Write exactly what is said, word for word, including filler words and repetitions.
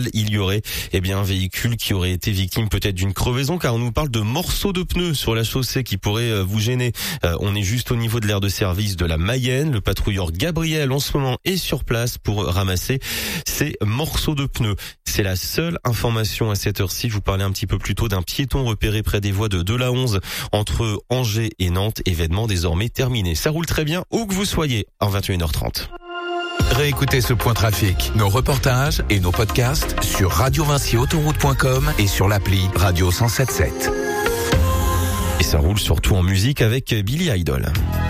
Laval, il y aurait eh bien un véhicule qui aurait été victime peut-être d'une crevaison, car on nous parle de morceaux de pneus sur la chaussée qui pourraient vous gêner. Euh, on est juste au niveau de l'aire de service de la Mayenne. Le patrouilleur Gabriel en ce moment est sur place pour ramasser ces morceaux de pneus. C'est la seule information à cette heure-ci. Je vous parlais un petit peu plus tôt d'un piéton repéré près des voies de, de la onze entre Angers et Nantes. Événement désormais terminé. Ça roule très bien où que vous soyez en vingt et une heures trente. Réécoutez ce point trafic, nos reportages et nos podcasts sur radio vinci autoroute point com et sur l'appli Radio cent sept sept. Et ça roule surtout en musique avec Billy Idol.